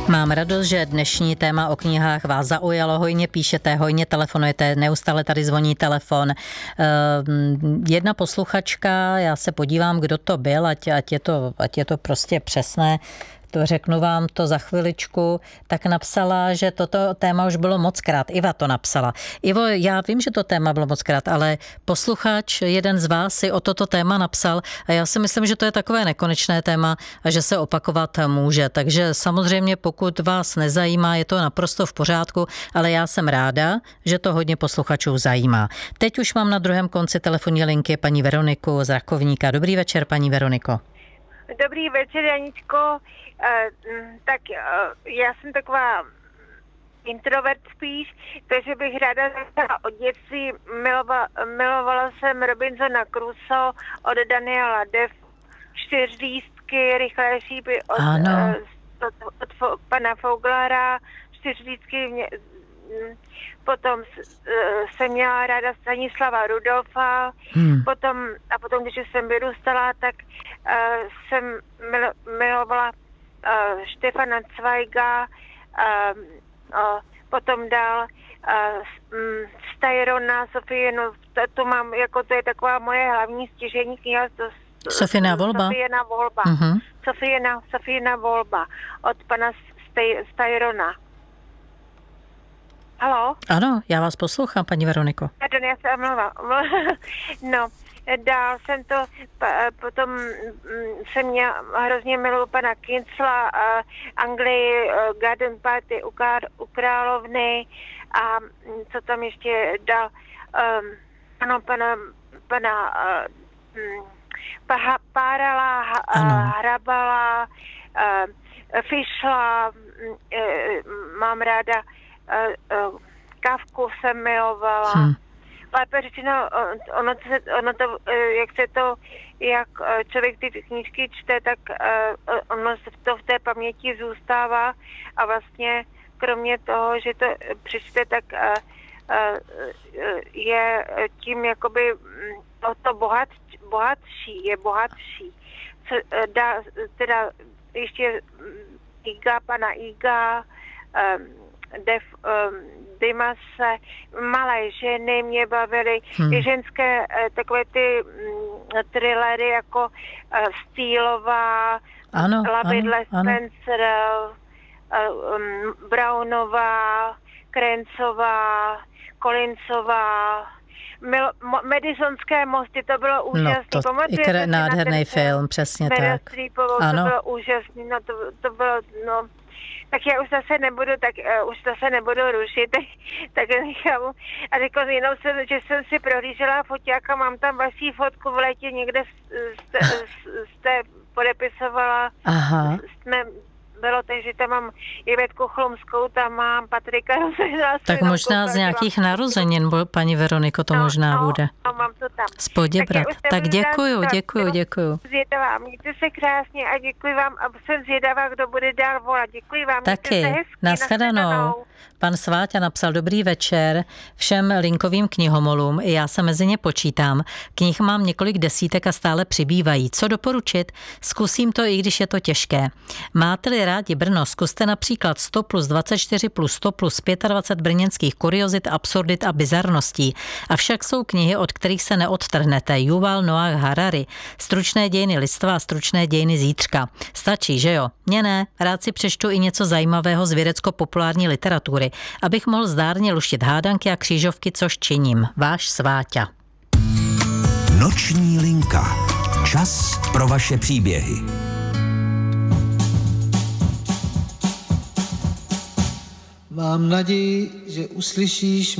Mám radost, že dnešní téma o knihách vás zaujalo, hojně píšete, hojně telefonujete, neustále tady zvoní telefon. Jedna posluchačka, já se podívám, kdo to byl, ať je to prostě přesné, to řeknu vám to za chviličku, tak napsala, že toto téma už bylo mockrát. Iva to napsala. Ivo, já vím, že to téma bylo mockrát, ale posluchač, jeden z vás si o toto téma napsal a já si myslím, že to je takové nekonečné téma a že se opakovat může. Takže samozřejmě, pokud vás nezajímá, je to naprosto v pořádku, ale já jsem ráda, že to hodně posluchačů zajímá. Teď už mám na druhém konci telefonní linky paní Veroniku z Rakovníka. Dobrý večer, paní Veroniko. Dobrý večer, Janičko. Já jsem taková introvert spíš, takže bych ráda řekla od dětství. Milovala jsem Robinsona Crusoe od Daniela Defoe, 4 lístky, Rychlé šípy od pana Foglara, 4 lístky. Potom jsem měla ráda Stanislava Rudolfa, potom, když jsem vyrůstala, tak jsem milovala Štefana Zweiga, potom dál Styrona, Sofínu, to mám, jako to je taková moje hlavní stěžení kniha. Sofína volba? Sofína volba. Sofína volba od pana Styrona. Haló? Ano, já vás poslouchám, paní Veroniko. Pardon, já se omlouvám. No, dál jsem to, potom jsem měla hrozně miluji pana Kincla, Anglii, Garden Party u královny a co tam ještě dal, ano, pana Párala, Hrabala, Fischla, mám ráda, Kafku jsem milovala. Lépe řečeno, jak člověk ty knížky čte, tak ono to v té paměti zůstává a vlastně kromě toho, že to přečte, tak je tím jakoby to bohatší. Teda ještě pana Iga, Dimase, Malé ženy mě bavily, i ženské takové ty thrillery jako Steelová, Lavidle Spencer, Brownová, Krencová, Collinsová, Madisonské mosty, to bylo úžasné. Nádherný film, přesně tak. To bylo úžasné, to bylo, tak já už zase nebudu rušit, tak nechám. A jenom že jsem si prohlížela foťák a mám tam vaší fotku v létě, někde jste podepisovala. Aha. Bylo to, že tam mám Ivetku Chlumskou, tam mám Patrika Rozená. Tak možná z nějakých narozenin, paní Veroniko, to možná bude. Mám to tam. Z Poděbrad. Tak děkuju. Zvědavá, mějte se krásně a děkuji vám a jsem zvědavá, kdo bude dál volat. Děkuji vám. Taky. Nashledanou. Pan Sváťa napsal: dobrý večer všem linkovým knihomolům. I já se mezi ně počítám. Knih mám několik desítek a stále přibývají. Co doporučit? Zkusím to, i když je to těžké. Máte-li rádi Brno, zkuste například 100 plus 24 plus 100 plus 25 brněnských kuriozit, absurdit a bizarností. Avšak jsou knihy, od kterých se neodtrhnete. Yuval Noah Harari, Stručné dějiny lidstva a Stručné dějiny zítřka. Stačí, že jo? Mně ne, rád si přečtu i něco zajímavého z vědecko-populární literatury, abych mohl zdárně luštit hádanky a křížovky, což činím. Váš Sváťa. Noční linka. Čas pro vaše příběhy. Mám naději, že uslyšíš